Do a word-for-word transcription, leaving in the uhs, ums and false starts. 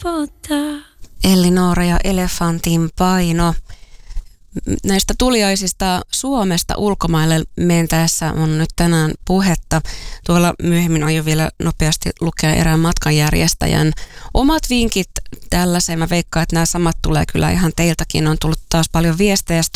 helpottaa. Elinora ja Elefantin paino. Näistä tuliaisista Suomesta ulkomaille mentäessä on nyt tänään puhetta. Tuolla myöhemmin aion vielä nopeasti lukea erään matkanjärjestäjän omat vinkit tällaiseen. Mä veikkaan, että nämä samat tulee kyllä ihan teiltäkin. On tullut taas paljon viestejä